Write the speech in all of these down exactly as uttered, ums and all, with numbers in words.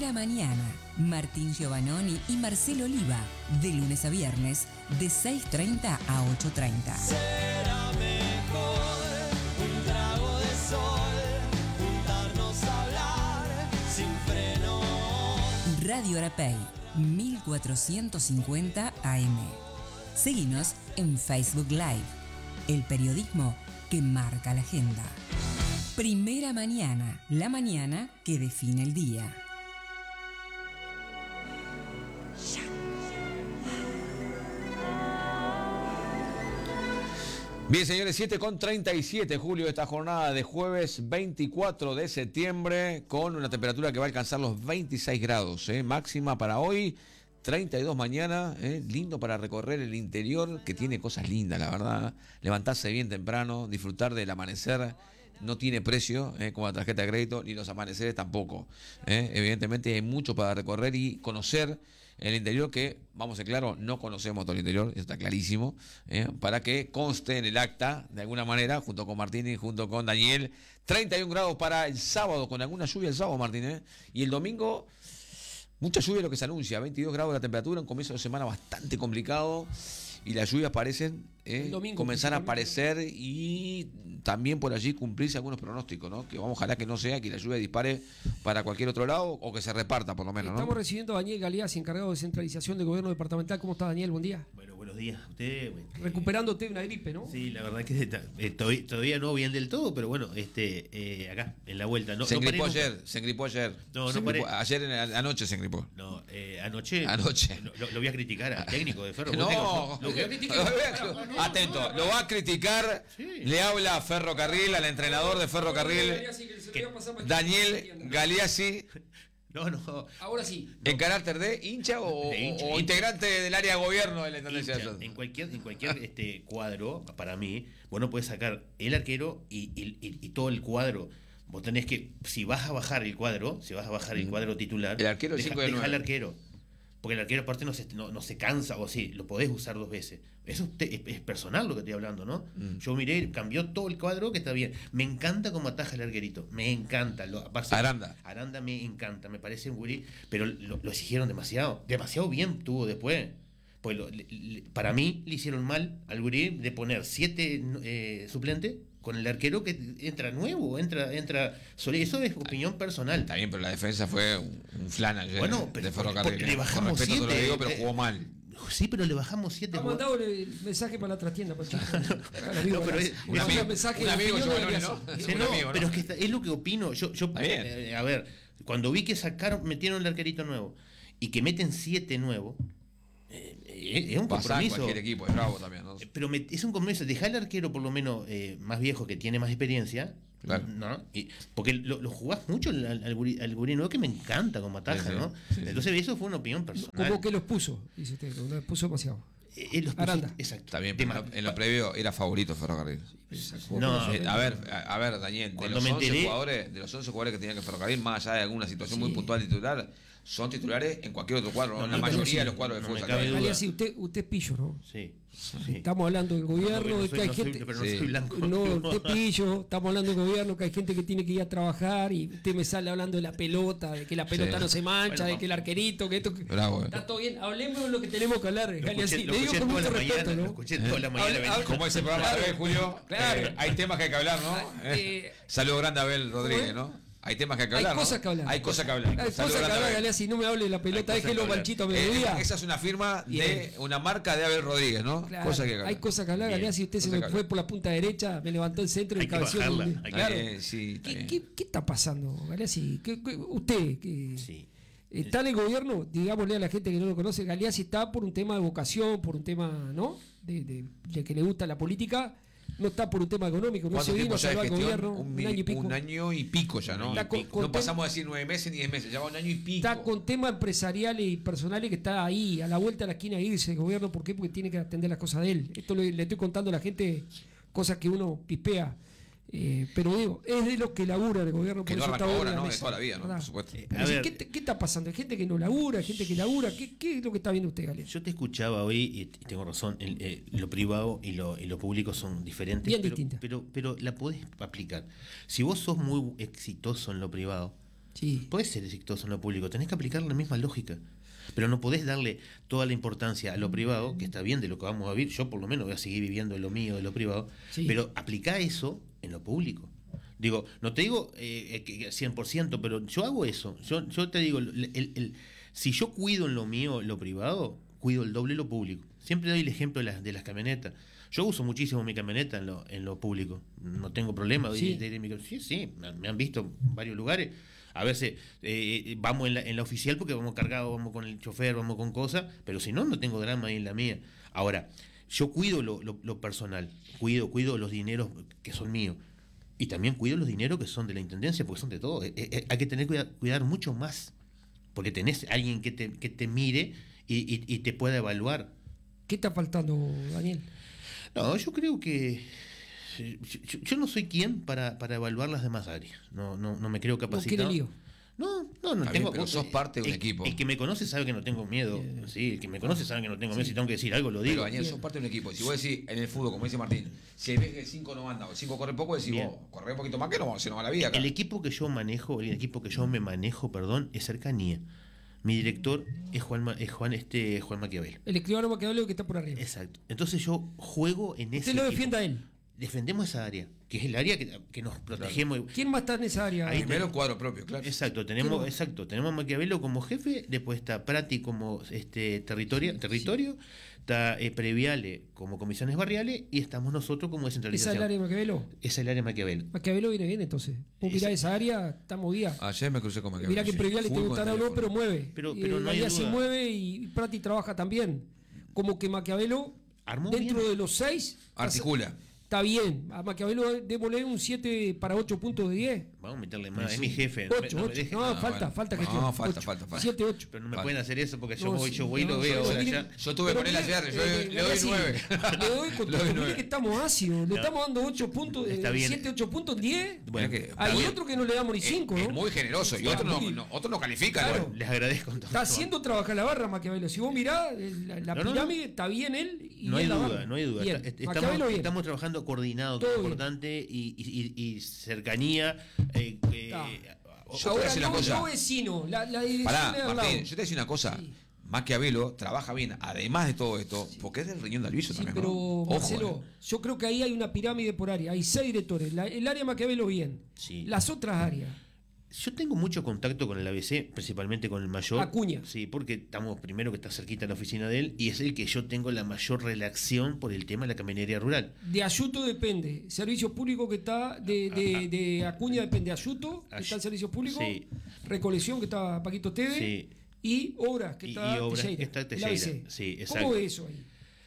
Primera Mañana. Martín Giovannoni y Marcelo Oliva. De lunes a viernes, de seis treinta a ocho treinta. Será mejor un trago de sol, juntarnos a hablar sin freno. Radio Arapey, mil cuatrocientos cincuenta A M. Seguinos en Facebook Live. El periodismo que marca la agenda. Primera Mañana, la mañana que define el día. Bien, señores, siete con treinta y siete, Julio, esta jornada de jueves veinticuatro de septiembre, con una temperatura que va a alcanzar los veintiséis grados, ¿eh? Máxima para hoy, treinta y dos mañana, ¿eh? Lindo para recorrer el interior, que tiene cosas lindas, la verdad. Levantarse bien temprano, disfrutar del amanecer, no tiene precio, ¿eh? Como la tarjeta de crédito, ni los amaneceres tampoco, ¿eh? Evidentemente hay mucho para recorrer y conocer el interior, que, vamos a ser claros, no conocemos todo el interior, eso está clarísimo, ¿eh? Para que conste en el acta, de alguna manera, junto con Martín y junto con Daniel. Treinta y un grados para el sábado, con alguna lluvia el sábado, Martín, ¿eh? Y el domingo, mucha lluvia lo que se anuncia, veintidós grados la temperatura, un comienzo de semana bastante complicado, y las lluvias parecen eh, comenzar a aparecer y también por allí cumplirse algunos pronósticos, ¿no? Que vamos, ojalá que no sea que la lluvia dispare para cualquier otro lado o que se reparta por lo menos, ¿no? Estamos recibiendo a Daniel Galeazzi, encargado de centralización del gobierno departamental. ¿Cómo está, Daniel? Buen día. Bueno, buenos días a usted. Recuperándote de una gripe, ¿no? Sí, la verdad que está, eh, todavía, todavía no bien del todo, pero bueno, este eh, acá, en la vuelta. No, se no engripó paré ayer, nunca. se engripó ayer. No, se no paré. engripó, ayer en la, anoche se engripó. No, eh, anoche. Anoche. Lo, lo voy a criticar al técnico de Ferro. No, Lo, lo, lo lo, atento, lo va a criticar. Sí. Le habla a Ferrocarril, al entrenador de Ferrocarril, Daniel Galeazzi. No, no. Ahora sí. ¿En carácter de hincha o, de hincha, o hincha. integrante del área de gobierno de la Intendencia? Hincha. En cualquier, en cualquier este cuadro, para mí, vos no podés sacar el arquero y, y, y, y todo el cuadro. Vos tenés que, si vas a bajar el cuadro, si vas a bajar el cuadro titular, el arquero deja, cinco de deja nueve. al arquero. Porque el arquero aparte no se, no, no se cansa, o sí, lo podés usar dos veces. Eso te, es, es personal lo que estoy hablando, ¿no? Mm. Yo miré, cambió todo el cuadro, que está bien. Me encanta cómo ataja el arquerito, me encanta. Lo, aparte, Aranda. Aranda me encanta, me parece un gurí, pero lo, lo exigieron demasiado. Demasiado bien tuvo después. Pues lo, le, le, para mí le hicieron mal al gurí de poner siete eh, suplentes con el arquero que entra nuevo, entra, entra sobre eso es opinión personal. Está bien, pero la defensa fue un, un flan ayer, bueno, pero de Ferrocarril. Le bajamos Con respeto siete, te lo digo, pero eh, jugó mal. Sí, pero le bajamos siete. Ha mandado el mensaje para la trastienda. Para el no, pero es, un amigo, mensaje un amigo, yo, no, no, sí, no, amigo, pero ¿no? Es que está, es lo que opino. Yo, yo eh, a ver, cuando vi que sacaron, metieron el arquerito nuevo y que meten siete nuevos. Eh, es un compromiso. Cualquier equipo, es bravo también, ¿no? Pero me, es un compromiso. Dejar al arquero por lo menos eh, más viejo, que tiene más experiencia. Claro. ¿No? Y, porque lo, lo jugás mucho al, al, gurí, al gurí nuevo, que me encanta como ataja, sí, sí, ¿no? Sí, Entonces sí. Eso fue una opinión personal. Como que los puso, dice usted, los puso demasiado. Eh, los puso, Aranda. Exacto. Está bien, pero en lo, en lo previo era favorito Ferrocarril. No, eh, a ver, a, a ver, Daniel, de los, once jugadores, de los once jugadores que tenían que Ferrocarril, más allá de alguna situación sí. muy puntual titular, son titulares en cualquier otro cuadro, no, en la mayoría sí. de los cuadros de fútbol. No fútbol. Sí, usted, usted es pillo, ¿no? Sí. Sí. Estamos hablando del gobierno, no, de que hay no gente. Soy, pero no sí. soy blanco. No, usted pillo, estamos hablando del gobierno, que hay gente que tiene que ir a trabajar y usted me sale hablando de la pelota, de que la pelota sí. no se mancha, bueno, de que el arquerito, que esto. Que... Bravo, está eh. todo bien, hablemos de lo que tenemos que hablar. Lo escuché, lo escuché toda la mañana, ¿no? Lo escuché toda la mañana. Como ese programa de Julio, claro. eh, hay temas que hay que hablar, ¿no? Eh, Saludo grande a Abel Rodríguez, ¿no? Hay temas que hay que hablar. Hay cosas ¿no? que hablar. Hay cosas que hablar. Hay cosas que hablar, Galeazzi, no me hable de la pelota, déjelo manchito a mediodía. Eh, esa es una firma de una marca de Abel Rodríguez, ¿no? Claro, cosa que hablar. Hay cosas que hablar, Galeazzi, usted se me fue por la punta derecha, me levantó el centro y cabeció. Claro. Eh, sí, ¿Qué, ¿qué, ¿Qué está pasando, Galeazzi? ¿Qué, qué, usted, que sí. está en el gobierno, digámosle a la gente que no lo conoce, Galeazzi está por un tema de vocación, por un tema, ¿no? De, de, de que le gusta la política. No está por un tema económico, no se vino a salvar al gobierno. Un, un año y pico. Un año y pico ya, ¿no? Con, con no pasamos a decir nueve meses ni diez meses, ya va un año y pico. Está con temas empresariales y personales que está ahí, a la vuelta de la esquina de irse el gobierno. ¿Por qué? Porque tiene que atender las cosas de él. Esto le, le estoy contando a la gente cosas que uno pispea. Eh, pero digo, es de los que labura el gobierno. Que por no eso arranca está ahora, ¿no? mesa, de toda la vida, ¿no? Por supuesto. Eh, ver, ¿qué, ¿Qué está pasando? Hay gente que no labura, hay gente que labura. ¿Qué, qué es lo que está viendo usted, Galeazzi? Yo te escuchaba hoy y tengo razón, el, eh, lo privado y lo, y lo público son diferentes. Bien pero, distintas. Pero, pero la podés aplicar. Si vos sos muy exitoso en lo privado, Sí. Podés ser exitoso en lo público, tenés que aplicar la misma lógica. Pero no podés darle toda la importancia a lo privado, que está bien de lo que vamos a vivir. Yo por lo menos voy a seguir viviendo de lo mío, de lo privado. Sí. Pero aplicá eso en lo público. Digo, no te digo eh, que cien por ciento, pero yo hago eso. Yo, yo te digo, el, el, el, si yo cuido en lo mío, lo privado, cuido el doble lo público. Siempre doy el ejemplo de las, de las camionetas. Yo uso muchísimo mi camioneta en lo, en lo público. No tengo problema. Sí. De, de, de, sí, sí, me han visto en varios lugares. A veces eh, vamos en la, en la oficial porque vamos cargados, vamos con el chofer, vamos con cosas, pero si no, no tengo drama ahí en la mía. Ahora, yo cuido lo, lo, lo personal, cuido, cuido los dineros que son míos. Y también cuido los dineros que son de la intendencia, porque son de todo. Eh, eh, hay que tener cuidar, cuidar mucho más, porque tenés alguien que te, que te mire y, y, y te pueda evaluar. ¿Qué está faltando, Daniel? No, yo creo que yo, yo, yo no soy quien para, para evaluar las demás áreas. No, no, no me creo No capacitado. quiere lío. No, no, no Está tengo. bien, pero sos parte de un el, equipo. El que me conoce sabe que no tengo miedo. Sí, el que me conoce sabe que no tengo miedo. Si tengo que decir algo, lo Pero digo. Daniel, sos parte de un equipo. Si vos decís en el fútbol, como dice Martín, si ves que el cinco no anda o el cinco corre poco, decís Bien. vos, corre un poquito más que no, se nos va la vida acá. El equipo que yo manejo, el equipo que yo me manejo, perdón, es cercanía. Mi director es Juan, Ma- es Juan, este, Juan Maquiavel. El escribano Maquiavelo que está por arriba. Exacto. Entonces yo juego en ese Usted lo equipo. defienda a él. Defendemos esa área, que es el área que, que nos protegemos. ¿Quién más está en esa área? Ahí Primero cuadro propio, claro. Exacto, tenemos, Quiero- exacto, tenemos a Maquiavelo como jefe, después está Prati como este territorio, territorio, está eh, Previale como comisiones barriales y estamos nosotros como ¿Esa es descentralización. el área de Maquiavelo? Esa es el área de Maquiavelo. Maquiavelo viene bien entonces. Vos mirá esa área, está movida. Ayer me crucé con Maquiavelo. Mirá que sí. Previal le Full te con gustará o no, teléfono. pero mueve. Pero- Y pero no la hay área se duda. mueve y Prati trabaja también. Como que Maquiavelo, Armó dentro bien. de los seis, Articula. está bien. A Maquiavelo démosle un siete para ocho puntos de diez. Vamos a meterle más, Sí. es mi jefe. no me- ocho, no me ocho. dejen- No, Ah, falta, bueno. falta No, gestión. falta, Ocho. falta, falta. siete, ocho. Pero no me Vale. pueden hacer eso porque yo No, voy, sí, yo voy y no, lo veo. no, o sea, mire- ya- Yo tuve Pero con él mire, ayer, yo eh, le- le doy así, nueve. Le doy con Le doy mire nueve. que estamos ácidos. Le No. estamos dando ocho puntos, Está bien. siete, ocho puntos en diez. Bueno, que- Hay está bien. otro que no le damos ni Es- cinco, es ¿no? muy generoso y Está otro no, muy- no, otro no califica. Claro. ¿no? les agradezco. entonces. Está haciendo trabajar la barra Maquiavelo. Si vos mirás el- la, la No, no, no. pirámide, está bien él y No hay él la duda, barra. no hay duda. Bien. Está- est- Maquiavelo Estamos, bien. estamos trabajando coordinado, que Todo es bien. importante, y, y- y- y cercanía. eh, eh, Está. o- Yo te voy a Ahora decir una no, cosa. no vecino, la, la dirección Pará, de al lado. Martín, yo te voy a decir una cosa. Sí. Maquiavelo trabaja bien, además de todo esto, porque es del riñón de Alviso Sí, también. pero ¿no? Ojo, Marcelo, eh. yo creo que ahí hay una pirámide por área. Hay seis directores. La- el área Maquiavelo bien. Sí. Las otras áreas. Yo tengo mucho contacto con el A B C, principalmente con el mayor. Acuña. Sí, porque estamos primero que está cerquita la oficina de él y es el que yo tengo la mayor relación por el tema de la camionería rural. De Ayuto depende. Servicio público que está de, de, de Acuña depende de Ayuto, que Ay- está el servicio público. Sí. Recolección que está Paquito Teve. Sí. Y Obras que Y- está y Obras Teixeira, que está el Teixeira. A B C. Sí, ¿Cómo exacto. es eso ahí?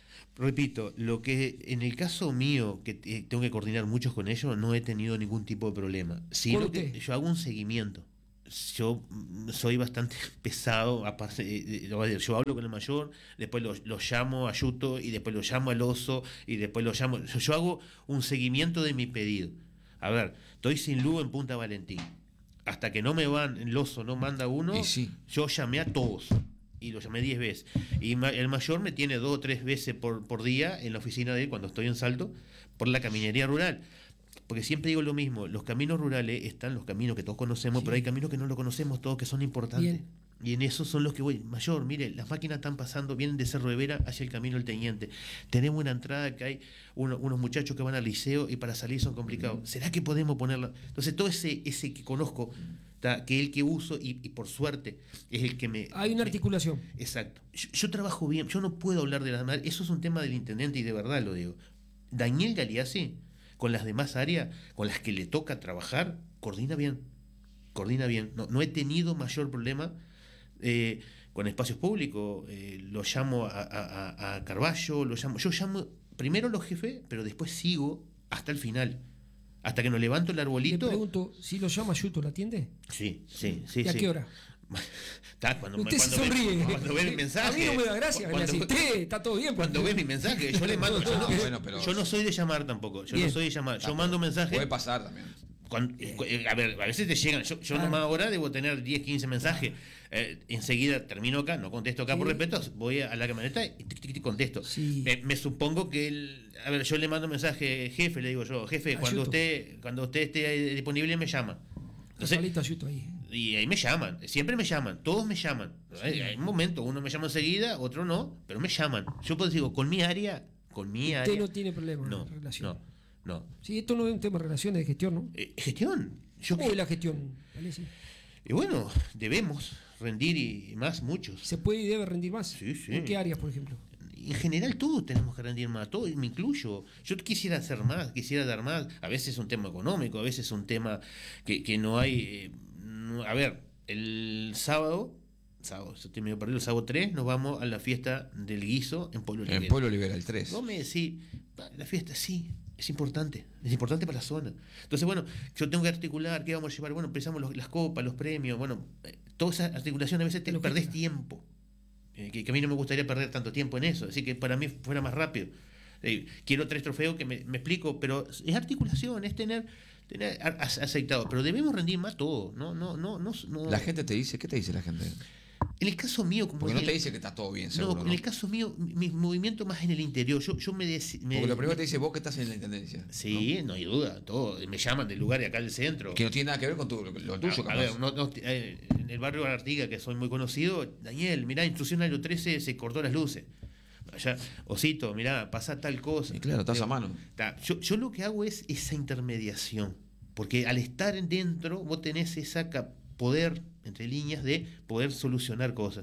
Repito, lo que en el caso mío, que eh, tengo que coordinar muchos con ellos, no he tenido ningún tipo de problema. Sino ¿Con que usted? yo hago un seguimiento. Yo mm, soy bastante pesado, aparte, eh, eh, yo hablo con el mayor, después lo, lo llamo a Yuto y después lo llamo al oso y después lo llamo. Yo, yo hago un seguimiento de mi pedido. A ver, estoy sin luz en Punta Valentín. Hasta que no me van, el oso no manda uno, Y sí. yo llamé a todos. Y lo llamé diez veces. Y ma- el mayor me tiene dos o tres veces por, por día en la oficina de él cuando estoy en Salto por la caminería rural. Porque siempre digo lo mismo, los caminos rurales están los caminos que todos conocemos, pero hay caminos que no los conocemos todos que son importantes. Bien. Y en esos son los que voy. Mayor, mire, las máquinas están pasando, vienen de Cerro de Vera hacia el camino del Teniente. Tenemos una entrada que hay uno- unos muchachos que van al liceo y para salir son complicados. ¿Será que podemos ponerla? Entonces todo ese, ese que conozco, ta, que es el que uso y, y por suerte es el que me... Hay una me- articulación. Exacto. Yo, yo trabajo bien, yo no puedo hablar de las demás. Eso es un tema del intendente y de verdad lo digo. Daniel Galeazzi, con las demás áreas con las que le toca trabajar, coordina bien. Coordina bien. No, no he tenido mayor problema eh, con espacios públicos. Eh, lo llamo a, a- a- a Carballo, lo llamo. Yo llamo primero a los jefes, pero después sigo hasta el final. Hasta que nos levanto el Le arbolito. pregunto, si lo llama Ayuto, ¿la atiende? Sí, sí, sí. ¿Y a sí. qué hora? Está, cuando, Usted se cuando sonríe. Ve, cuando ve mi mensaje. A mí no me da gracia. Cuando, Cuando, usted está todo bien. cuando porque- ve mi mensaje, yo le mando. Yo no, Ah, bueno, pero- yo no soy de llamar tampoco. Yo Bien. no soy de llamar. Yo mando mensaje. Puede pasar también. Cuando- eh, a ver, a veces te llegan. Yo, yo Claro. nomás ahora debo tener diez, quince mensajes. Eh, enseguida termino acá, no contesto acá por Sí. respeto. Voy a la camioneta y tic, tic, tic, contesto. Sí. Me, me supongo que el. A ver, yo le mando mensaje, jefe, le digo yo, jefe, cuando Ayuto. usted, cuando usted esté disponible me llama. Entonces, Carlito Ayuto ahí. Y ahí me llaman, siempre me llaman, todos me llaman. Hay, hay un momento, uno me llama enseguida, otro no, pero me llaman. Yo pues digo, con mi área, con mi área. Usted no tiene problema No, en relación. no, no. Sí, esto no es un tema de relaciones de gestión, ¿no? Eh, gestión. Yo ¿Cómo que- es la gestión, Alessi? Y bueno, debemos rendir y, y más muchos. ¿Se puede y debe rendir más? Sí, sí. ¿En qué áreas, por ejemplo? En general todos tenemos que rendir más, todo, me incluyo. Yo quisiera hacer más, quisiera dar más. A veces es un tema económico, a veces es un tema que, que no hay... eh, no- a ver, el sábado, sábado, yo estoy medio perdido, el sábado tres nos vamos a la fiesta del guiso en Pueblo En Liberal. Pueblo Liberal tres. Vos me decís, "Pa, la fiesta sí, es importante, es importante para la zona. Entonces, bueno, yo tengo que articular, ¿qué vamos a llevar? Bueno, pensamos los- las copas, los premios, bueno, eh, toda esa articulación a veces te Logística. perdés tiempo. Eh, que, que a mí no me gustaría perder tanto tiempo en eso, así que para mí fuera más rápido. Eh, quiero tres trofeos que me, me explico, pero es articulación, es tener, tener a- a- aceitado, pero debemos rendir más todo, no, no, no, no, no. La gente te dice, ¿qué te dice la gente? En el caso mío, como Porque no en te el- dice que está todo bien, no, seguro, en ¿no? el caso mío, mi, mi movimiento más en el interior, yo, yo me, dec- me- Porque lo primero te dice vos que estás en la intendencia. Sí, no hay duda, todo. Me llaman del lugar de acá del centro. Que no tiene nada que ver con tu, lo tuyo, a, a capaz. ver, no- no- eh, en el barrio Artiga, que soy muy conocido, Daniel, mirá, instrucción año trece se cortó las luces. Allá, Osito, mirá, pasa tal cosa. Y claro, estás Digo, a mano. ta, yo, yo lo que hago es esa intermediación. Porque al estar dentro, vos tenés ese poder, entre líneas, de poder solucionar cosas.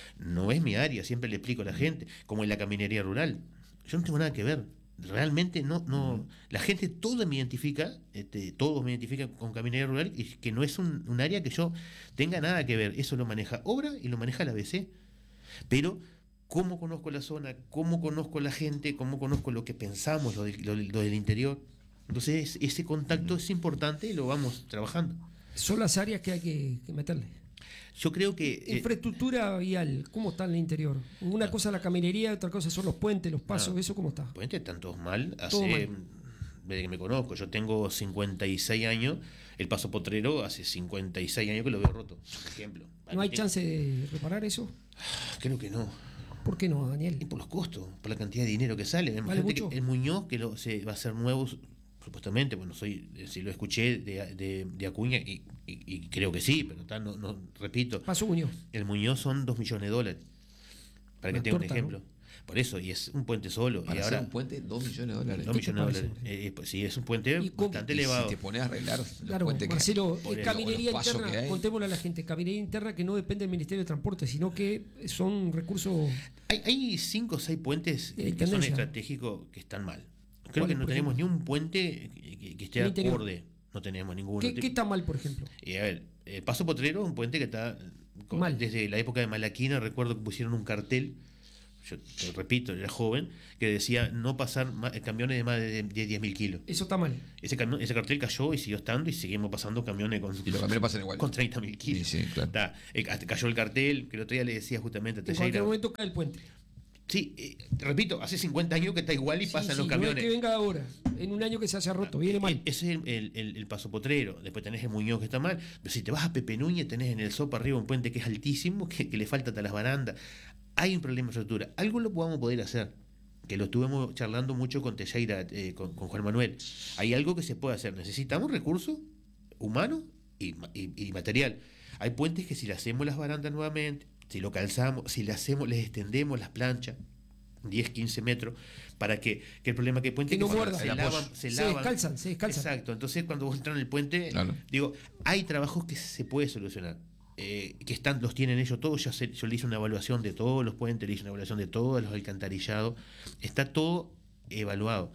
No es mi área, siempre le explico a la gente, como en la caminería rural. Yo no tengo nada que ver. Realmente no, no. La gente toda me identifica, este, todos me identifican con caminería rural, y que no es un, un área que yo tenga nada que ver. Eso lo maneja Obra y lo maneja la B C. Pero cómo conozco la zona, cómo conozco la gente, cómo conozco lo que pensamos, lo, de- lo- lo del interior. Entonces ese contacto es importante y lo vamos trabajando. Son las áreas que hay que, que meterle. Yo creo que... eh, Infraestructura vial, ¿cómo está en el interior? Una cosa es la caminería, otra cosa son los puentes, los pasos, Ah. ¿eso cómo está? puentes están todos mal. Hace, Todo mal. Desde que me conozco, yo tengo cincuenta y seis años, el Paso Potrero hace cincuenta y seis años que lo veo roto, por ejemplo. ¿No hay Tengo- chance de reparar eso? Creo que no. ¿Por qué no, Y Daniel? por los costos, por la cantidad de dinero que sale. ¿Vale Imagínate mucho? que el Muñoz, que lo, se va a hacer nuevo, supuestamente, bueno, soy, si lo escuché de, de, de Acuña, y, y- y creo que sí, pero tal, no, no, repito, Paso Muñoz. el Muñoz son dos millones de dólares, para que Una tenga un torta, ejemplo. ¿no? Por eso, y es un puente solo, Para y hacer ahora... un puente, dos millones de dólares. dos ¿Qué te millones de parece? dólares. Eh, pues sí, es un puente ¿Y cómo- bastante Y elevado. si te pones a arreglar los Claro, puentes que- Marcelo, por eh, el- caminería los pasos que interna, hay. contémosle a la gente, caminería interna que no depende del Ministerio de Transporte, sino que son recursos... Hay, hay cinco o seis puentes De eh, que son tendencia. estratégicos que están mal. Creo ¿Cuáles, que no por tenemos ejemplo? ni un puente que, que- que esté En el interior. acorde. No tenemos ninguno. ¿Qué, Te- qué está mal, por ejemplo? Y a ver, el Paso Potrero es un puente que está con- Mal. desde la época de Malaquina. Recuerdo que pusieron un cartel, yo te repito, era joven, que decía no pasar ma- camiones de más de, de diez mil kilos. Eso está mal. Ese, cami- ese cartel cayó y siguió estando y seguimos pasando camiones con, Y los camiones pasan igual. con treinta mil kilos. Sí, sí, claro. Ta, eh, hasta cayó el cartel, que el otro día le decía justamente a En cualquier Teixeira. momento cae el puente. Sí, eh, repito, hace cincuenta años que está igual y Sí, pasan sí, los no es camiones. que venga ahora, en un año que se haya roto, viene mal. Eh, Ese es el, el- el- el Paso Potrero. Después tenés el Muñoz que está mal. Pero si te vas a Pepe Núñez, tenés en el Sopa arriba un puente que es altísimo, que, que le falta hasta las barandas. Hay un problema de infraestructura. Algo lo podamos poder hacer. Que lo estuvimos charlando mucho con Teixeira, eh, con, con Juan Manuel. Hay algo que se puede hacer. Necesitamos recursos humanos y, ma- y- y material. Hay puentes que si le hacemos las barandas nuevamente, si lo calzamos, si le hacemos, les extendemos las planchas, diez, quince metros, para que, que el problema que el puente Que no que se- muerda. se, El lavan, apoyo. se Se lavan. descalzan, se descalzan. Exacto, entonces cuando vos entras en el puente, Claro. digo, hay trabajos que se puede solucionar, eh, que están, los tienen ellos todos. Yo, sé- yo le hice una evaluación de todos los puentes, le hice una evaluación de todos los alcantarillados, está todo evaluado.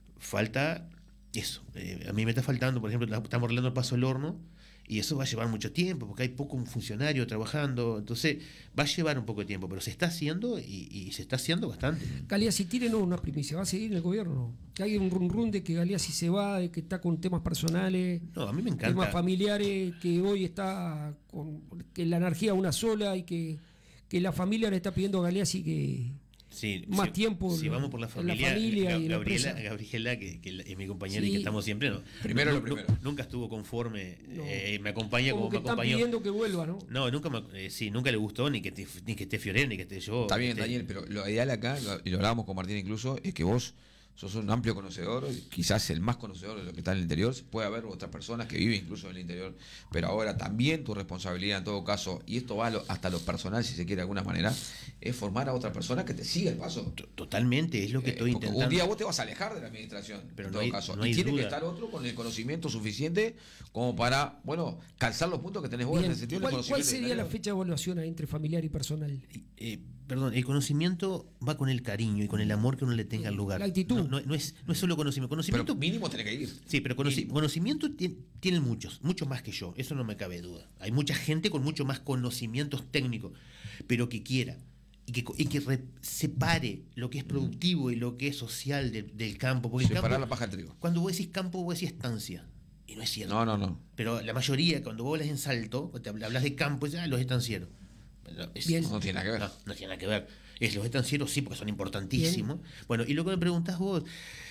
Falta eso, eh, a mí me está faltando, por ejemplo, la- estamos arreglando el Paso del Horno, y eso va a llevar mucho tiempo, porque hay poco un funcionario trabajando, entonces va a llevar un poco de tiempo, pero se está haciendo y, y se está haciendo bastante. Galeazzi tiene no una primicia, va a seguir en el gobierno. Que hay un run run de que Galeazzi se va, de que está con temas personales, No, a mí me temas encanta. familiares, que hoy está con que la energía es una sola y que, que la familia le está pidiendo a Galeazzi que Sí, más si- tiempo Si en- vamos por la en la familia, familia Gab- y en la Gabriela, empresa. Gabriela que, que es mi compañera y Sí. que estamos siempre, ¿no? Primero Nu- lo nu- primero. Nunca estuvo conforme, No. eh, me acompaña como, como que me están acompañó. pidiendo que vuelva, ¿no? No, nunca me, eh, sí, nunca le gustó ni que te, ni que esté Fiorella, ni que esté yo. Está bien, este, Daniel, pero lo ideal acá, lo- y lo hablábamos con Martín incluso, es que vos sos un amplio conocedor, quizás el más conocedor de lo que está en el interior. Puede haber otras personas que viven incluso en el interior, pero ahora también tu responsabilidad en todo caso, y esto va a lo, hasta lo personal si se quiere de alguna manera, es formar a otra persona que te siga el paso. Totalmente, es lo que Eh, estoy porque intentando. un día vos te vas a alejar de la administración, Pero en no todo hay- caso. no y hay tiene duda. que estar otro con el conocimiento suficiente como para, bueno, calzar los puntos que tenés vos Bien. en el sentido del ¿Cuál, cuál conocimiento. sería la interior. fecha de evaluación ahí entre familiar y personal? Eh, perdón, el conocimiento va con el cariño y con el amor que uno le tenga al lugar. La actitud. No, no- no es, no es solo conocimiento. Conocimiento Pero mínimo tenés que ir. Sí, pero conoci- Mínimo. conocimiento ti- tienen muchos, muchos más que yo, eso no me cabe duda. Hay mucha gente con mucho más conocimientos técnicos, pero que quiera y que, co- y que re- separe lo que es productivo y lo que es social de- del campo. Porque el Separar campo, la paja del trigo. cuando vos decís campo, vos decís estancia. Y no es cierto. No, no, no. Pero la mayoría, cuando vos hablas en Salto, o te habl- hablas de campo, es, ah, los estancieros. Bueno, es- Bien. No tiene nada que ver. no, no tiene nada que ver. Es los estancieros sí, porque son importantísimos. Bueno, y lo que me preguntás vos,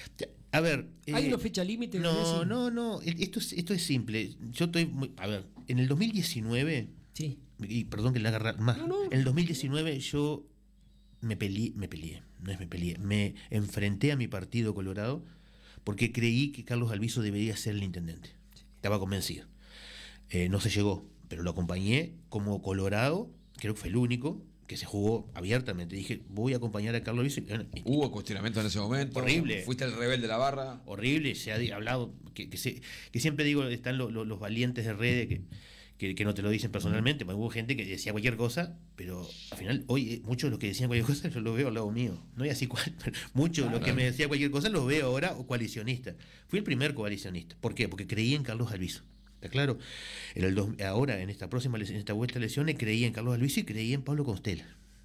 a ver... ¿Hay eh, una fecha límite? no, Messi? no, no, e- esto es, esto es simple. Yo estoy muy, a ver, en el dos mil diecinueve, Sí. y perdón que le haga ra- más, No, no. en el dos mil diecinueve yo me peleé, me peleé, no es me peleé, me enfrenté a mi partido Colorado porque creí que Carlos Albizu debería ser el intendente. Estaba convencido. Eh, no se llegó, pero lo acompañé como Colorado, creo que fue el único que se jugó abiertamente. Dije, voy a acompañar a Carlos Albizu. Y, bueno, y- Hubo cuestionamiento en ese momento. Horrible. Fuiste el rebelde de la barra. horrible, se ha di- hablado, que, que, se- que siempre digo, están lo- lo- los valientes de redes que, que, que no te lo dicen personalmente, porque hubo gente que decía cualquier cosa, pero al final, hoy eh, muchos de los que decían cualquier cosa yo los veo al lado mío, no hay así cual, pero muchos de los que me decían cualquier cosa los veo ahora o coalicionistas. Fui el primer coalicionista, ¿por qué? Porque creí en Carlos Albizu. ¿Está claro? En el dos- ahora, en esta próxima elección, en esta vuelta de elecciones, creí en Carlos Albizu y creí en Pablo Constela.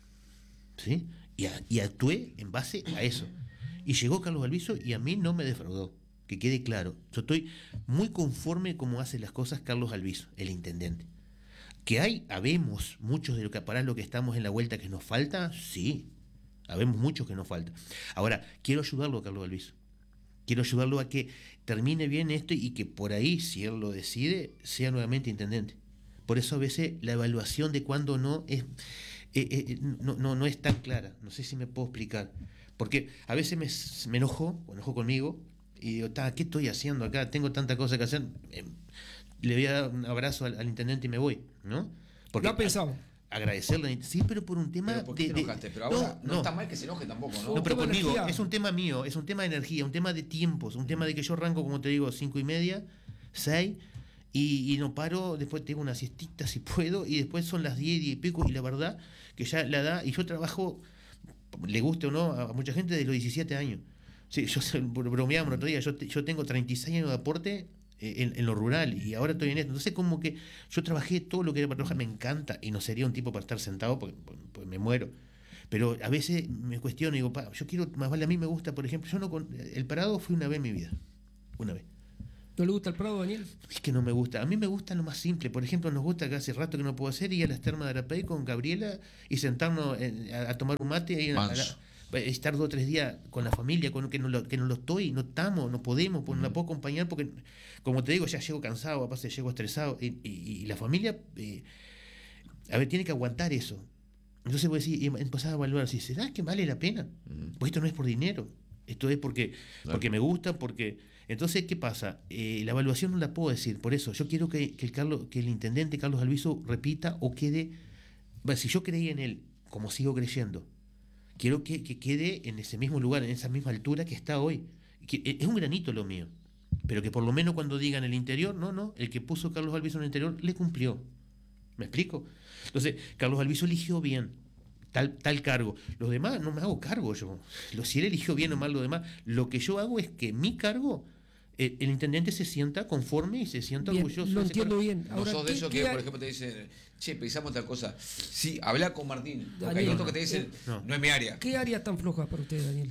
¿Sí? Y, a- y actué en base a eso. Y llegó Carlos Albizu y a mí no me defraudó. Que quede claro. Yo estoy muy conforme como hace las cosas Carlos Albizu, el intendente. Que hay, habemos muchos de lo que para lo que estamos en la vuelta que nos falta, sí. Habemos muchos que nos falta. Ahora, quiero ayudarlo a Carlos Albizu. Quiero ayudarlo a que termine bien esto y que por ahí, si él lo decide, sea nuevamente intendente. Por eso a veces la evaluación de cuándo no es, eh, eh, no, no, no es tan clara. No sé si me puedo explicar. Porque a veces me, me enojo, o enojo conmigo, y digo, "Ta, ¿qué estoy haciendo acá? Tengo tanta cosa que hacer. Eh, le voy a dar un abrazo al, al intendente y me voy, ¿no? Lo ha pensado. a- agradecerle, sí, pero por un tema Pero ¿por qué de, te de- enojaste? Pero ahora no, está mal que se enoje tampoco, ¿no? no, pero tema de conmigo, energía. es un tema mío, es un tema de energía, un tema de tiempos, un tema de que yo arranco, como te digo, cinco y media, seis, y, y no paro, después tengo una siestita si puedo, y después son las diez, diez y pico, y la verdad que ya la edad, y yo trabajo, le guste o no, a mucha gente de los diecisiete años. Sí, yo bromeaba el otro día, yo, te- yo tengo treinta y seis años de aporte eh, en, en lo rural, y ahora estoy en esto. Entonces, como que yo trabajé todo lo que era para trabajar, me encanta, y no sería un tipo para estar sentado porque, porque me muero. Pero a veces me cuestiono y digo, "Pa, yo quiero, más vale a mí me gusta, por ejemplo, yo no con, el parado fui una vez en mi vida, una vez. ¿No le gusta el Prado, Daniel? Es que no me gusta, a mí me gusta lo más simple, por ejemplo, nos gusta que hace rato que no puedo hacer ir a las termas de Arapey con Gabriela y sentarnos en- a, a tomar un mate ahí en- a la- Manso. estar dos o tres días con la familia, con que no lo, que no lo estoy, no estamos, no podemos, pues no la puedo acompañar porque, como te digo, ya llego cansado, aparte llego estresado, y, y- y la familia, eh, a ver, tiene que aguantar eso. Entonces voy a decir, y empezar a evaluar, si ¿será que vale la pena? Pues esto no es por dinero, esto es porque, porque me gusta, porque... Entonces, ¿qué pasa? Eh, la evaluación no la puedo decir, por eso yo quiero que, que el, Carlos, que el intendente Carlos Albizu repita o quede, bueno, si yo creí en él, como sigo creyendo, quiero que, que quede en ese mismo lugar, en esa misma altura que está hoy. Que, es un granito lo mío, pero que por lo menos cuando digan el interior, no, no, el que puso Carlos Albizu en el interior le cumplió. ¿Me explico? Entonces, Carlos Albizu eligió bien tal, tal cargo. Los demás no me hago cargo yo. Lo, si él eligió bien o mal lo demás, lo que yo hago es que mi cargo, eh, el intendente se sienta conforme y se sienta Bien, orgulloso. lo de ese entiendo cargo. bien. No Ahora, sos de ¿qué- esos qué que, hay- por ejemplo, te dicen, che, pensamos tal cosa. Sí, habla con Martín. Porque hay Daniel, otros que te dicen, no. no es mi área. ¿Qué área es tan floja para usted, Daniel?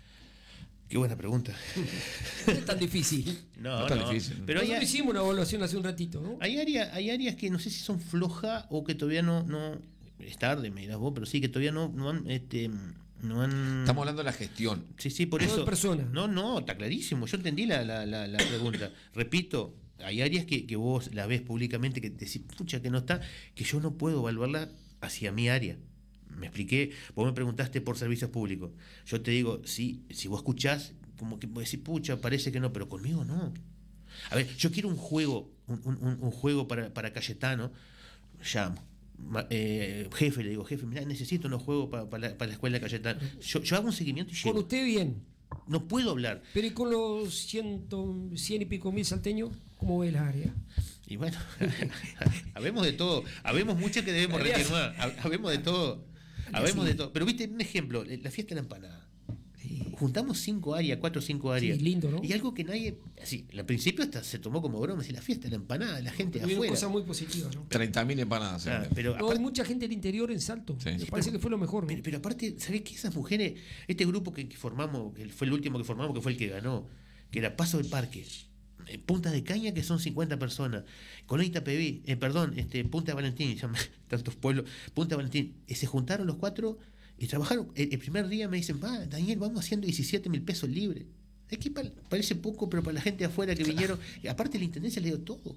Qué buena pregunta. ¿Qué es tan difícil? No, No es tan no. difícil. Pero hay, Nosotros hicimos una evaluación hace un ratito, ¿no? hay, área- hay áreas que no sé si son flojas o que todavía no, no es tarde, me dirás vos, pero sí que todavía no, no han, este, no han. Estamos hablando de la gestión. Sí, sí, por No de eso. persona. No, no, está clarísimo. Yo entendí la, la, la, la pregunta. Repito, hay áreas que, que vos la ves públicamente que decís, pucha, que no está, que yo no puedo evaluarla hacia mi área. Me expliqué, vos me preguntaste por servicios públicos. Yo te digo, sí, si vos escuchás, como que decir, pucha, parece que no, pero conmigo no. A ver, yo quiero un juego, un, un, un juego para, para Cayetano, llamo. Eh, jefe, le digo, jefe, mira, necesito unos juegos para, para, la, para la escuela de Cayetano. Yo, yo hago un seguimiento y llego. Con usted bien. No puedo hablar. Pero ¿y con los ciento, cien y pico mil salteños? ¿Cómo ve la área? Y bueno, habemos de todo. Habemos muchas que debemos reafirmar. Habemos de todo. Habemos de todo. Pero viste, un ejemplo, la fiesta de la empanada. Sí. Juntamos cinco áreas, cuatro o cinco áreas. Sí, lindo, ¿no? Y algo que nadie, así, al principio hasta se tomó como broma, así, la fiesta de la empanada, la gente de Tuvieron afuera. cosas muy positivas, ¿no? treinta mil empanadas. se Ah, venden. pero No, hay aparte, mucha gente del interior en Salto. Sí. Me Sí, parece pero- que fue lo mejor, ¿no? pero, pero aparte, ¿sabés qué? Esas mujeres, este grupo que, que formamos, que fue el último que formamos, que fue el que ganó, que era Paso del Parque, eh, Punta de Caña, que son cincuenta personas, Colita Peví, eh, perdón, este, Punta de Valentín, llama- tantos pueblos, Punta de Valentín, y se juntaron los cuatro y trabajaron. El, el primer día me dicen, va, Daniel, vamos haciendo diecisiete mil pesos libres. Es que pa- parece poco, pero para la gente de afuera que vinieron, y aparte la intendencia le dio todo.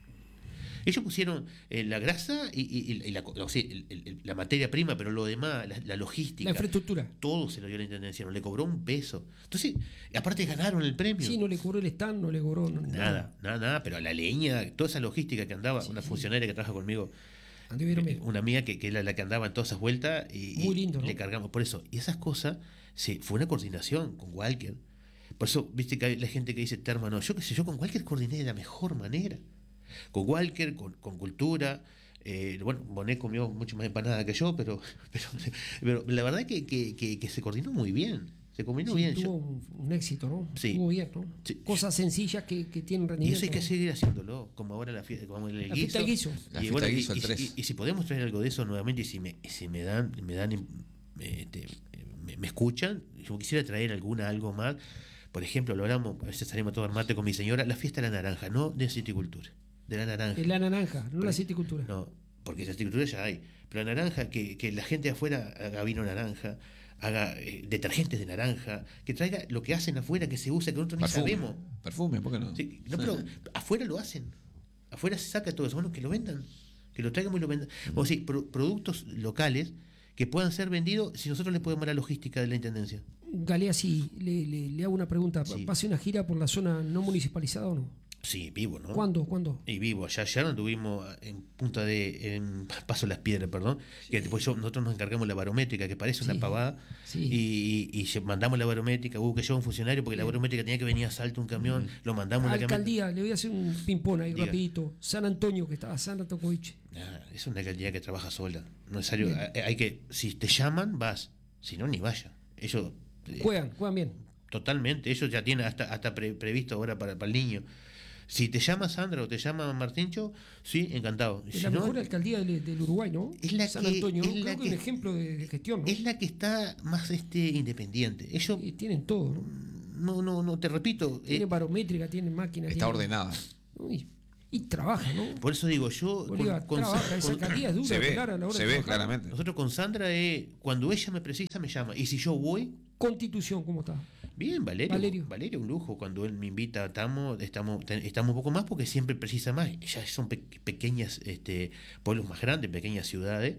Ellos pusieron eh, la grasa y, y- y la, o sea, el- el- la materia prima, pero lo demás, la, la logística, La infraestructura. todo se lo dio la intendencia, no le cobró un peso. Entonces, aparte ganaron el premio. Sí, no le cobró el stand, no le cobró no, Nada, nada, nada, pero la leña, toda esa logística que andaba, una funcionaria que trabaja conmigo, Anduvieron eh, bien. una amiga que, que era la que andaba en todas esas vueltas y, Muy y lindo, ¿no? le cargamos por eso. Y esas cosas, sí, fue una coordinación con Walker. Por eso, viste que hay la gente que dice, Terma, no, yo qué sé, yo con Walker coordiné de la mejor manera. Con Walker, con, con cultura. Eh, bueno, Bonet comió mucho más empanada que yo, pero, pero, pero la verdad que, que, que, que se coordinó muy bien. Se combinó Sí, bien. tuvo Yo- un, un éxito, ¿no? Sí. Estuvo bien, ¿no? Sí. Cosas sencillas que, que tienen y rendimiento. eso hay que ¿no? seguir haciéndolo, como ahora la fiesta, como el La fiesta del guiso. La Y, fiesta bueno, del y- guiso, el y- tres. y- y si podemos traer algo de eso nuevamente, y si me, si me dan, me dan, eh, este, me, me escuchan, yo quisiera traer alguna, algo más. Por ejemplo, lo hablamos, a veces salimos a tomar mate con mi señora, la fiesta de la naranja, no de citicultura, de la naranja. De la naranja, no la citicultura. No, porque la citicultura ya hay. Pero la naranja, que, que la gente de afuera haga vino naranja, haga eh, detergentes de naranja, que traiga lo que hacen afuera, que se usa, que nosotros ni Perfume. sabemos. Perfume, ¿por qué no? Sí, no, pero afuera lo hacen. Afuera se saca todo eso. Bueno, que lo vendan. Que lo traigan y lo vendan. O sea, pro- productos locales que puedan ser vendidos si nosotros le podemos dar la logística de la intendencia. Galea, sí, le, le, le hago una pregunta. Sí. ¿Pase una gira por la zona no municipalizada o no? Sí, vivo, ¿no? ¿Cuándo? ¿Cuándo? Y vivo. Allá, ayer anduvimos en Punta de. En Paso Las Piedras, perdón. Que después yo- nosotros nos encargamos de la barométrica, que parece una Sí, pavada. sí. Y, y, y lle- mandamos la barométrica. Hubo que llevar un funcionario porque la barométrica tenía que venir a Salto un camión. Lo mandamos en la camioneta. Alcaldía, le voy a hacer un ping-pong ahí Diga. rapidito. San Antonio, que estaba San Antokovich. Nah, es una alcaldía que trabaja sola. No es necesario. Bien. Hay, hay que. Si te llaman, vas. Si no, ni vaya. Ellos. eh, Juegan, juegan bien. Totalmente, ellos ya tienen hasta, hasta pre- previsto ahora para, para el niño. Si te llama Sandra o te llama Martincho, sí, encantado. Es Si la no, mejor alcaldía del, del Uruguay, ¿no? Es la San que- Antonio, es creo la que es un que- ejemplo de, de gestión, ¿no? es la que está más este independiente. Ellos, Y tienen todo, ¿no? no, no, no, te repito, eh, Tienen barométrica, tienen máquinas. Está tienen- ordenada. ¿no? Y, y trabaja, ¿no? por eso digo, yo Bolívar con- con- trabaja, esa con- alcaldía es dura Se de ve, pelar a la hora se de ve trabajar. claramente. nosotros con Sandra, eh, cuando ella me precisa, me llama. Y si yo voy, Constitución, ¿cómo está? bien, Valerio. Valerio. Valerio, un lujo. Cuando él me invita, estamos, estamos, te- estamos un poco más porque siempre precisa más. Ya son pe- pequeñas este, pueblos más grandes, pequeñas ciudades,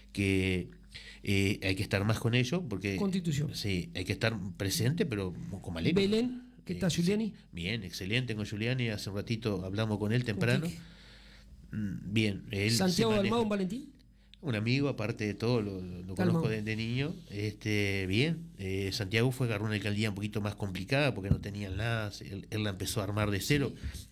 que eh, hay que estar más con ellos porque. Constitución. Sí, hay que estar presente, pero con Valerio. Belén, ¿qué tal, Eh, sí. Giuliani? Bien, excelente con Giuliani. Hace un ratito hablamos con él temprano. Quique? Mm, Bien. Él se Santiago maneja. Dalmado, Valentín. Un amigo, aparte de todo, lo, lo Dalmau. conozco de, de niño. Este, bien, eh, Santiago fue agarró una alcaldía un poquito más complicada porque no tenían nada, él, él la empezó a armar de cero,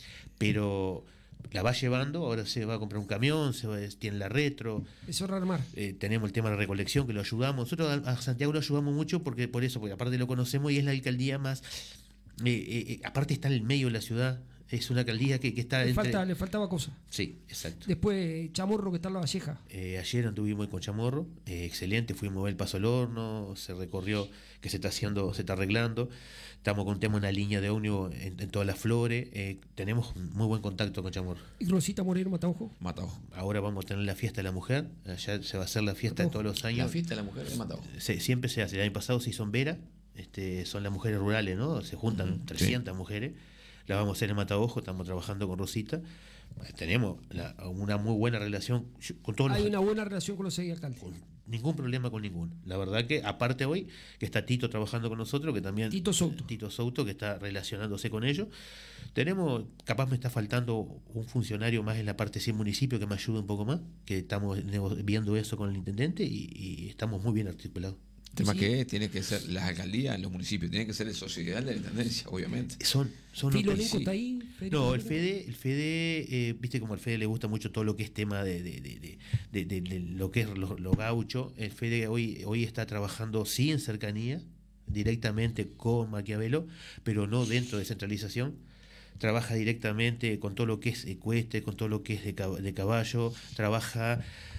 pero la va llevando, ahora se va a comprar un camión, se va, tiene la retro, Eso es armar. eh, tenemos el tema de la recolección que lo ayudamos. Nosotros a, a Santiago lo ayudamos mucho porque por eso, porque aparte lo conocemos y es la alcaldía más, eh, eh, eh, aparte está en el medio de la ciudad, es una alcaldía que, que está Le, entre- falta, le faltaba cosa. Sí, exacto. Después, Chamorro, que está en la Valleja. Eh, ayer anduvimos con Chamorro, eh, excelente, fuimos a ver el paso al horno, se recorrió, que se está haciendo, se está arreglando, estamos con tema una línea de ómnibus en, en todas las flores, eh, tenemos muy buen contacto con Chamorro. Y Rosita Moreno, Mataojo. Mataojo. Ahora vamos a tener la fiesta de la mujer, allá se va a hacer la fiesta de todos los La años, fiesta de la mujer de Mataojo. Se- siempre se hace, el año pasado se hizo en Vera, este, son las mujeres rurales, ¿no? Se juntan trescientas mujeres, la vamos a hacer en Mataojo, estamos trabajando con Rosita, tenemos la- una muy buena relación yo- con todos Hay los... una buena relación con los seis alcaldes. con ningún problema con ninguno. La verdad que, aparte hoy, que está Tito trabajando con nosotros, que también... Tito Souto. Tito Souto, que está relacionándose con ellos. Tenemos, capaz me está faltando un funcionario más en la parte cien municipio que me ayude un poco más, que estamos nego- viendo eso con el intendente y, y estamos muy bien articulados. El tema Sí. que tiene que ser las alcaldías, los municipios, tiene que ser el socio ideal de la intendencia, obviamente. Son, son Filo otros- Lenco está ahí. Federico No, el Lenco. Fede, el Fede, eh, viste como al Fede le gusta mucho todo lo que es tema de, de, de, de, de- de- de lo que es lo, lo gaucho. El Fede hoy, hoy está trabajando sí en cercanía, directamente con Maquiavelo, pero no dentro de centralización. Trabaja directamente con todo lo que es ecuestre, con todo lo que es de, cab- de caballo, trabaja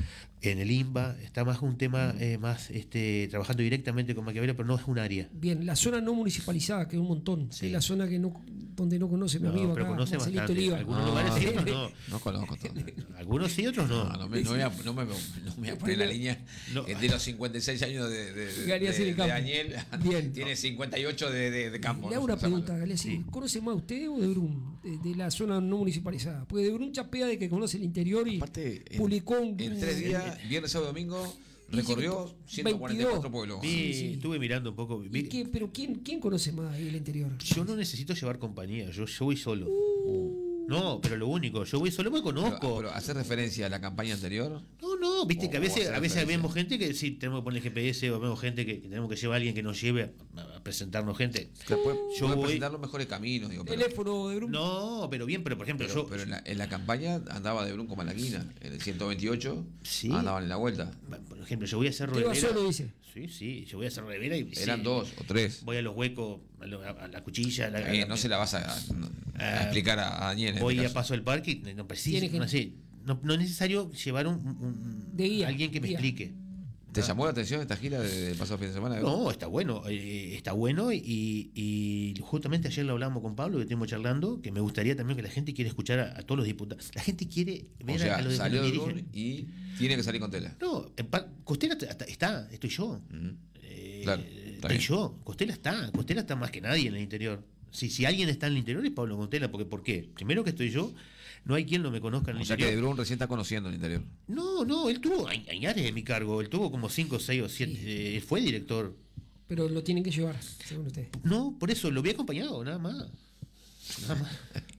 en el I N B A, está más un tema eh, más este trabajando directamente con Maquiavelo, pero no es un área. Bien, la zona no municipalizada, que es un montón. Sí. Es la zona que no, donde no conoce mi No, amigo pero acá, conoce Marcelito bastante. Oliva. Algunos No. lugares sí, otros no. No conozco todo. Algunos sí, otros no. No, no me, no me, voy a- no me, no me voy a poner en la línea No. eh, de los cincuenta y seis años de, de, de, Galeazzi de- de de campo. Daniel. Bien. Tiene cincuenta y ocho de, de, de campo. Le hago ¿no? una pregunta, Galeazzi. Sí. ¿Conoce más usted o de Brun? De, de la zona no municipalizada. Porque de Brun chapea de que conoce el interior y Aparte, en, publicó un. en tres días, viernes, sábado y domingo, recorrió ciento cuarenta y cuatro pueblos. Vi, Sí, sí. estuve mirando un poco. vi- ¿Y qué- pero ¿quién, ¿quién conoce más ahí el interior? Yo no necesito llevar compañía, yo, yo voy solo. Uh. No, pero lo único, yo voy solo, me Pero, conozco. pero hacer referencia a la campaña anterior. No, no, viste O- que a o veces, hacer a veces referencia. vemos gente que sí tenemos que poner G P S o vemos gente que, que tenemos que llevar a alguien que nos lleve a, a presentarnos gente. Claro, puede, Yo puede voy- presentar los mejores caminos. Digo, pero, Teléfono de Brun. No, pero bien, pero por ejemplo, pero, yo. pero en, la, en la campaña andaba de Brun con Malaquina. En el ciento veintiocho Sí. andaban en la vuelta. Por ejemplo, yo voy a hacer Te iba Rivera. solo, dice. Sí, sí, yo voy a hacer Rivera y. Eran sí, dos o tres. Voy a los huecos, a, lo- a la cuchilla. a la- Eh, a la- no se la vas a, a- a Ah, explicar a, a Daniel. en este Voy a caso. paso del parque y no, preciso, Tiene que- no, sé, no, no es necesario llevar un, un- De guía, alguien que me guía. explique. ¿Te llamó la atención esta gira de, de pasado fin de semana? No, está bueno, eh, está bueno y, y justamente ayer lo hablamos con Pablo, que estuvimos charlando, que me gustaría también que la gente quiere escuchar a, a todos los diputados. La gente quiere ver O sea, a, a los salió que de nos Brun dirigen. y tiene que salir con tela. No, en pa- Costela está, está, estoy yo. Ujú. Eh, Claro, está estoy bien. yo. Costela está, Costela está más que nadie en el interior. Si, si alguien está en el interior es Pablo Costela, porque ¿por qué? Primero que estoy yo, no hay quien no me conozca en el O sea que interior. de Brun recién está conociendo el interior. No, no, él tuvo añ- añares de mi cargo, él tuvo como cinco, seis o siete, eh, él fue director. Pero lo tienen que llevar, según usted. No, por eso lo vi acompañado, nada más. Nada más.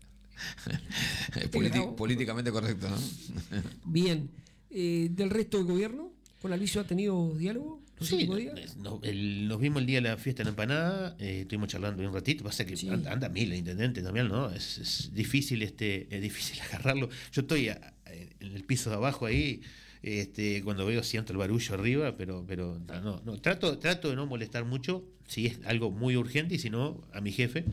Es politi- grabo. políticamente correcto, ¿no? Bien. Eh, ¿Del resto del gobierno? ¿Con Alviso ha tenido diálogo los Sí, últimos días? es- no- el- nos vimos el día de la fiesta en la empanada, eh, estuvimos charlando un ratito, pasa que Sí. anda, anda mil el intendente también, ¿no? Es, es difícil este, es difícil agarrarlo. Yo estoy a- en el piso de abajo ahí, este, cuando veo siento el barullo arriba, pero, pero no, no, trato, trato de no molestar mucho, si es algo muy urgente, y si no, a mi jefe.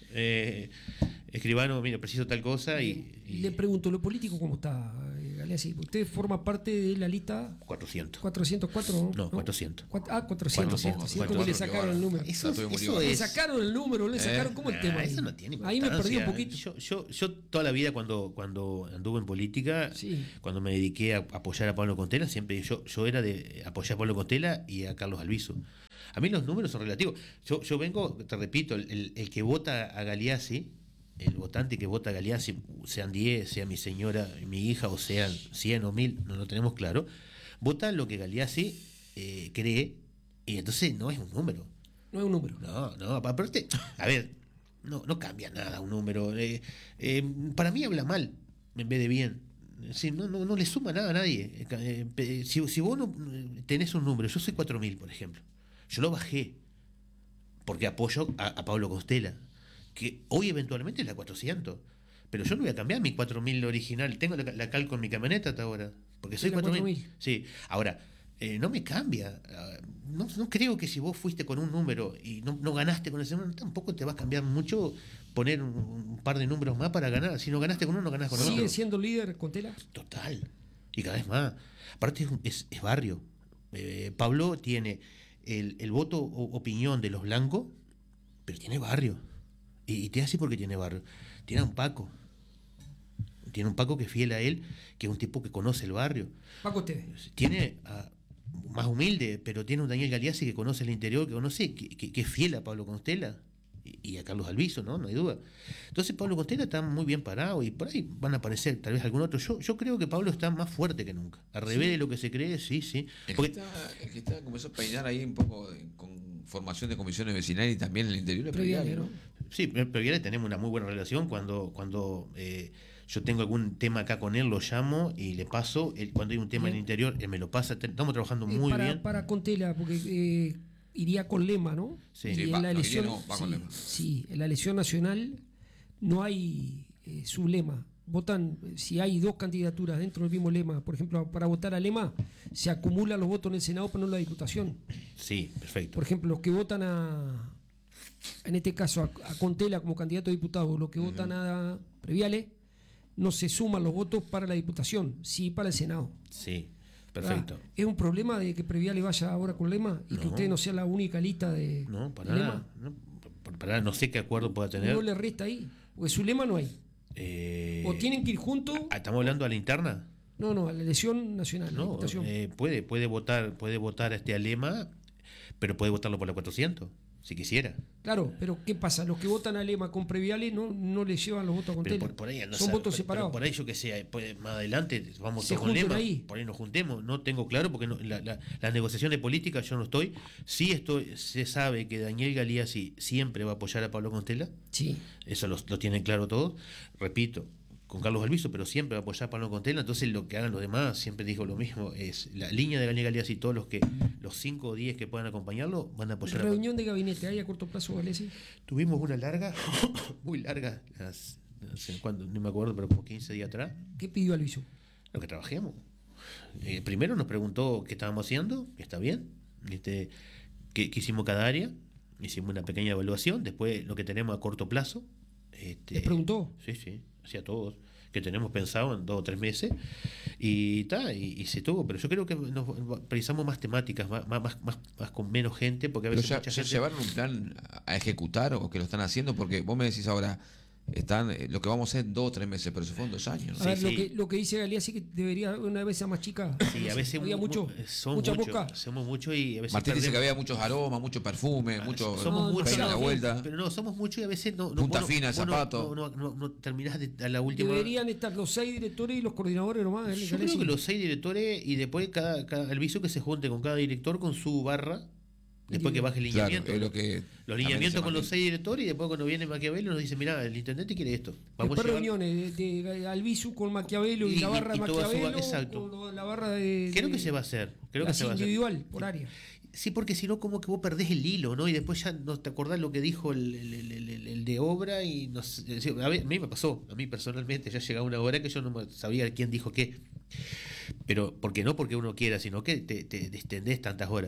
Eh, escribano, mira, preciso tal cosa y, y Le pregunto, ¿lo político cómo está, eh, Galeazzi? Usted forma parte de la lista cuatrocientos. cuatrocientos cuatro, ¿no? No, cuatrocientos. Cuat- Ah, cuatrocientos, cuatrocientos, cierto, cierto que le cuatrocientos, sacaron el número. Eso, Está todo muy eso ligado. Le es- sacaron el número, le sacaron, ¿cómo el Nah, tema ahí? eso no tiene Ahí me perdí un importancia. poquito. Yo, yo, yo toda la vida cuando, cuando anduve en política, Sí. cuando me dediqué a apoyar a Pablo Costela, siempre yo, yo era de apoyar a Pablo Costela y a Carlos Alviso. A mí los números son relativos. Yo, yo vengo, te repito, el, el- el que vota a Galeazzi, el votante que vota a Galeazzi, sean diez, sea mi señora, mi hija, o sean cien o mil, no lo tenemos claro, vota lo que Galeazzi eh, cree, y entonces no es un número. No es un número. No, no, aparte, a ver, no, no cambia nada un número. Eh, eh, para mí habla mal en vez de bien. Sí, no, no, no le suma nada a nadie. Eh, eh, si, si vos no tenés un número, yo soy cuatro mil, por ejemplo, yo lo bajé porque apoyo a, a Pablo Costela, que hoy eventualmente es la cuatrocientos. Pero yo no voy a cambiar mi cuatro mil original. Tengo la, la cal con mi camioneta hasta ahora. Porque soy Sí, la cuatro mil. cuatro mil. Sí, ahora, eh, no me cambia. Ah, No, no creo que si vos fuiste con un número y no, no ganaste con ese número, tampoco te va a cambiar mucho poner un, un par de números más para ganar. Si no ganaste con uno, no ganás con ¿Sigue otro. siendo líder con Tela? Total. Y cada vez más. Aparte es, un- es, es barrio. Eh, Pablo tiene el, el voto o opinión de los blancos, pero tiene barrio. Y, y te hace porque tiene barrio. Tiene a un Paco. Tiene un Paco que es fiel a él, que es un tipo que conoce el barrio. Paco usted. Tiene a, más humilde, pero tiene un Daniel Galeazzi que conoce el interior, que conoce, que, que, que es fiel a Pablo Costela. y, y a Carlos Alviso, ¿no? No hay duda. Entonces Pablo Contela está muy bien parado y por ahí van a aparecer tal vez algún otro. Yo, yo creo que Pablo está más fuerte que nunca. Al revés de lo que se cree, sí, sí. El Porque, que está, el que está comenzó a peinar ahí un poco de- con formación de comisiones vecinales y también en el interior de Previale, Previale, ¿no? sí, pero ya tenemos una muy buena relación. Cuando, cuando eh, yo tengo algún tema acá con él, lo llamo y le paso. Él, cuando hay un tema en el Bien. interior, él me lo pasa. Te- Estamos trabajando Eh, muy para, bien. para Contela, porque eh, iría con Lema, ¿no? Sí. Y Sí, en va- la no, elección, iría no, va con sí, Lema. sí, en la elección nacional no hay eh, su lema. Votan, si hay dos candidaturas dentro del mismo lema, por ejemplo, para votar a Lema, se acumulan los votos en el Senado, pero no en la Diputación. Sí, perfecto. Por ejemplo, los que votan a, en este caso, a, a Contela como candidato a diputado, los que votan a Previale, no se suman los votos para la Diputación, sí para el Senado. Sí, perfecto. Ah, ¿es un problema de que Previale vaya ahora con Lema y que No. usted no sea la única lista de, No, para de nada. Lema? No, para para nada. No sé qué acuerdo pueda tener. No le resta ahí, porque su lema no hay. Eh, O tienen que ir juntos, ah, ¿Estamos hablando a la interna? no, no, a la elección nacional, la No, Diputación. eh, puede, puede votar, puede votar a este Alema, pero puede votarlo por la cuatrocientos, si quisiera. Claro, pero ¿qué pasa? Los que votan a Lema con Previale no, no le llevan los votos a Pero Contela. por, por ahí anda a Son saber, votos pero- separados. pero por ahí yo que sé, puede- más adelante vamos Se todos con junten Lema, ahí. por ahí nos juntemos, no tengo claro porque no, la, la, las negociaciones políticas yo no estoy. Sí estoy, se sabe que Daniel Galeazzi siempre va a apoyar a Pablo Contela, Sí. eso lo, lo tienen claro todos, repito, con Carlos Alviso, pero siempre va a apoyar a Pablo Contela, entonces lo que hagan los demás, siempre digo lo mismo, es la línea de Daniel Galeazzi y todos los que, los cinco o diez que puedan acompañarlo, van a apoyar a Reunión de gabinete, ¿hay a corto plazo, Galesi? Tuvimos una larga, muy larga, las- no sé cuándo, no me acuerdo, pero como quince días atrás, ¿Qué pidió Alviso? lo que trabajemos. Eh, primero nos preguntó qué estábamos haciendo, que está bien, este, qué, qué hicimos cada área, hicimos una pequeña evaluación, después lo que tenemos a corto plazo. Este, ¿Les preguntó? Sí, sí, hacia todos, que tenemos pensado en dos o tres meses, y ta, y, y se tuvo, pero yo creo que nos precisamos más temáticas, más, más, más, más- más con menos gente, porque a Pero veces ya, mucha ya gente... llevaron un plan a ejecutar o que lo están haciendo, porque vos me decís ahora, están eh, lo que vamos a hacer en dos o tres meses, pero eso fueron dos años, ¿no? A ver, Sí, lo, sí. que, lo que dice Galeazzi que debería una vez sea más chica. Sí, a veces había mu- mucho, mu- son mucha mucho, boca. somos mucho y a veces Martín dice que perdemos. había muchos aromas, mucho perfume, mucho somos No, mucho, peine a la no, vuelta. pero no, somos mucho y a veces no, no Punta vos no- fina, vos no- zapato. No, no, no, no terminás de, a la última. Deberían estar los seis directores y los coordinadores nomás. ¿eh, Yo Galeazzi? creo que los seis directores y después cada, cada el viso que se junte con cada director con su barra, después que baje el Claro, lineamiento. es lo que los también lineamientos dice con los Martín. seis directores y después cuando viene Maquiavelo nos dice, mira, el intendente quiere esto. Vamos Después a llevar... reuniones de, de Albizu con Maquiavelo y, Y- la barra y de toda su- Maquiavelo exacto. o la barra de... Creo de- que se va a hacer. Creo que así se va a hacer. individual, por área. Sí, porque si no, como que vos perdés el hilo, ¿no? Y después ya no te acordás lo que dijo el, el- el- el- el de obra y no sé, es decir, a, ver, a mí me pasó, a mí personalmente, ya llegaba una hora que yo no me- sabía quién dijo qué. Pero, porque no porque uno quiera, sino que te, te extendés tantas horas.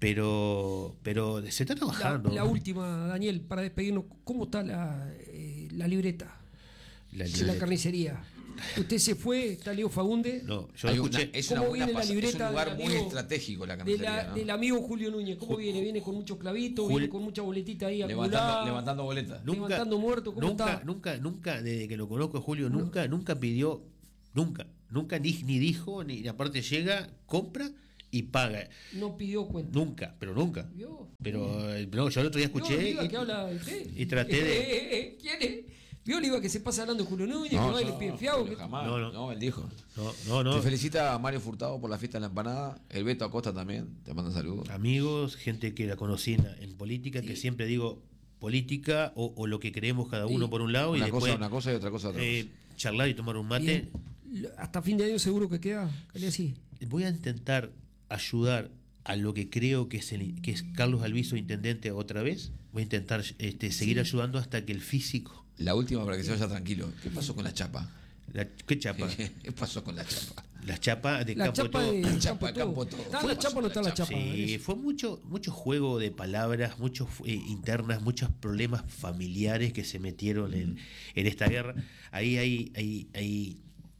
Pero, pero se está La, trabajando. la última, Daniel, para despedirnos, ¿cómo está la, eh, la libreta La de la libreta. carnicería? Usted se fue, está Leo Fagunde. No, yo Hay una- escuché. es, ¿Cómo una buena viene la pasa- es libreta un lugar del muy amigo- estratégico la de carnicería, la- ¿no? Del amigo Julio Núñez, ¿cómo viene? ¿Viene con muchos clavitos? Jul- ¿Viene con mucha boletita ahí levantando, acumulada? levantando boletas. Nunca, levantando muertos, ¿cómo nunca, está? nunca, nunca, desde que lo conozco a Julio, nunca, nunca pidió, nunca, nunca ni, ni dijo, ni aparte llega, compra y paga. No pidió cuenta. Nunca, pero nunca. ¿Vio? Pero eh, no, yo el otro día ¿Vio, escuché Oliva, y, que habla de usted? y traté de- Eh, eh, eh, ¿Quién es? ¿Vio, Oliva, que se pasa hablando de Julio Núñez, que No, baile no, pienfiado? Julio, que- jamás. No, No, no. él dijo. no, no, no. Te felicita a Mario Furtado por la fiesta de la empanada. El Beto Acosta también. Te manda saludos. Amigos, gente que la conocí en, en política, que siempre digo política o, o lo que creemos cada uno Sí. por un lado y Una después cosa una cosa y otra cosa otra eh, charlar y tomar un mate. Bien. Hasta fin de año seguro que queda, así. Voy a intentar ayudar a lo que creo que es, el, que es Carlos Alviso intendente otra vez. Voy a intentar este, seguir ayudando hasta que el físico... cosa. La última para que se vaya tranquilo. ¿Qué pasó con la chapa? La, ¿Qué chapa? ¿Qué pasó con la chapa? La chapa de La campo chapa todo. de La campo chapa, todo. campo todo. ¿Está ¿Qué la pasó chapa o no con está la la chapa? Sí, fue mucho, mucho juego de palabras, muchos eh, internas, muchos problemas familiares que se metieron en, en esta guerra. Ahí hay, hay, hay,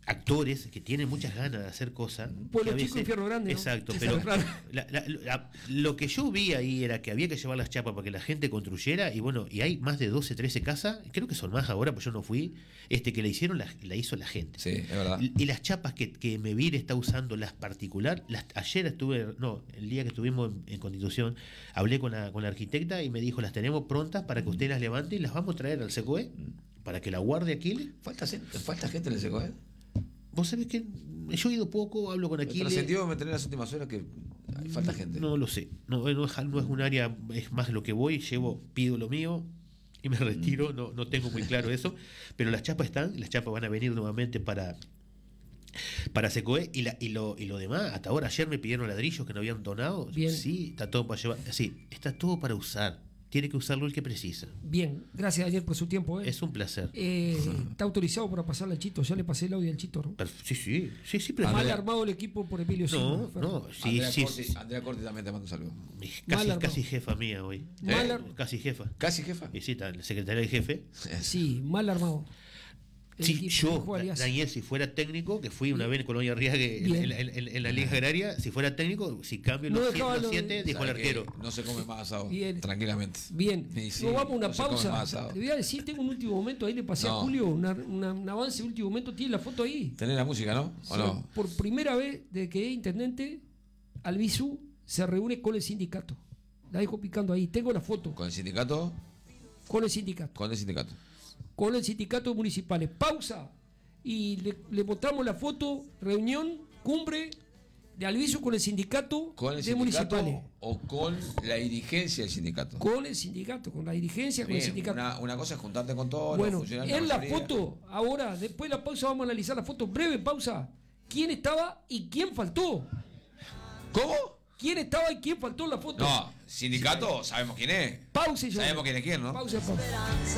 actores que tienen muchas ganas de hacer cosas. Pueblo que a chico, veces- infierno grande, ¿no? Exacto, Sí, pero claro. la- la- la- lo que yo vi ahí era que había que llevar las chapas para que la gente construyera, y bueno, y hay más de doce, trece casas, creo que son más ahora, pues yo no fui, este que le hicieron, la, la hizo la gente. Sí, es verdad. Y, y las chapas que, que Mevir está usando, las particular, las, ayer estuve, no, el día que estuvimos en, en Constitución, hablé con la, con la arquitecta y me dijo, las tenemos prontas para que usted las levante y las vamos a traer al SECOE, para que la guarde aquí. Falta, gente- falta gente en el seco, ¿eh? Vos sabés que yo he ido poco, hablo con Me Aquiles. trascendió me enteré en las últimas horas que hay falta gente. No lo sé. No, no, es, no es un área, es más lo que voy, llevo, pido lo mío y me retiro. No, no tengo muy claro eso. Pero las chapas están, las chapas van a venir nuevamente para, para SECOE y, la, y, lo, y lo demás. Hasta ahora, ayer me pidieron ladrillos que no habían donado. Bien. Sí, está todo para llevar. Sí, está todo para usar. Tiene que usarlo el que precisa. Bien, gracias Daniel por su tiempo. ¿eh? Es un placer. Eh, está autorizado para pasarle al Chito, ya le pasé el audio al Chito, ¿no? Perf- Sí, sí, sí, sí, pero Mal Andrea. armado el equipo por Emilio Silva. no, Ferro. no, sí, Andrea, sí, Corti, sí. Andrea Corti también te manda un saludo. Casi, Mal casi armado. jefa mía hoy. Mal ¿Eh? ar- Casi jefa. Casi jefa. Y sí, está el secretario de jefe. Sí, mal armado. El Sí, equipo que yo, juega Alianza. Daniel, si fuera técnico, que fui una vez con Oña Arriague en, Bien. en- en- en la Liga Agraria, si fuera técnico, si cambio No los siete, dejaba los lo- siete, dijo el ¿Sabe arquero. que no se come más asado? Bien. Tranquilamente. Bien, Y sí, nos vamos a una no se come más pausa. asado. Le voy a decir, tengo un último momento, ahí le pasé a No. Julio una- una- un avance, último momento, tiene la foto ahí. Tenés la música, ¿no? ¿O Sí, no? Por primera vez desde que es intendente, Albizu se reúne con el sindicato. La dejo picando ahí, tengo la foto, Con el sindicato. con el sindicato. Con el sindicato. Con el sindicato municipales. Pausa. Y le, le mostramos la foto, reunión, cumbre de Albizu con el sindicato Con el de sindicato municipales. o con la dirigencia del sindicato. Con el sindicato, con la dirigencia, con el Bien, sindicato. una, una cosa es juntarte con todos los Bueno, funcionarios. en la mayoría. foto, ahora, después de la pausa, vamos a analizar la foto. Breve pausa. ¿Quién estaba y quién faltó? ¿Cómo? ¿Quién estaba y quién faltó en la foto? No, sindicato, sabemos quién es. Pausa y yo. Sabemos quién es quién, ¿no? Pausa, pausa. Esperanza